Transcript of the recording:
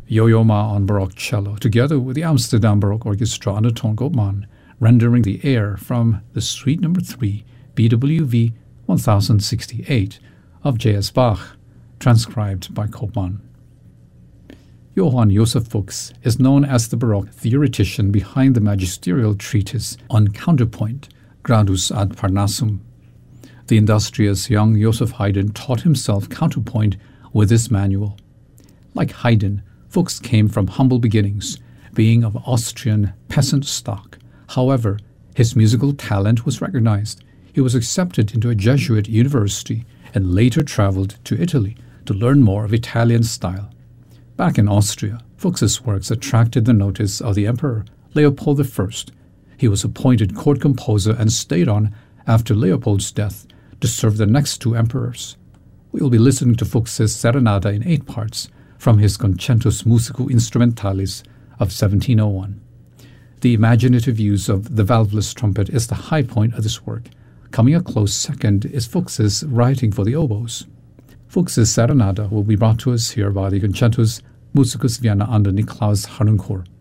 Yo-Yo Ma on Baroque cello, together with the Amsterdam Baroque Orchestra under Ton Koopman, rendering the air from the Suite No. 3, BWV 1068 of J.S. Bach, transcribed by Koopman. Johann Joseph Fuchs is known as the Baroque theoretician behind the magisterial treatise on counterpoint, Gradus ad Parnassum. The industrious young Joseph Haydn taught himself counterpoint with this manual. Like Haydn, Fuchs came from humble beginnings, being of Austrian peasant stock. However, his musical talent was recognized. He was accepted into a Jesuit university and later traveled to Italy to learn more of Italian style. Back in Austria, Fuchs's works attracted the notice of the Emperor Leopold I. He was appointed court composer and stayed on after Leopold's death to serve the next two emperors. We will be listening to Fuchs's Serenata in 8 parts from his Concentus Musico Instrumentalis of 1701. The imaginative use of the valveless trumpet is the high point of this work. Coming a close second is Fuchs's writing for the oboes. Fuchs's Serenata will be brought to us here by the Concentus Musicus Vienna under Niklaus Harnoncourt.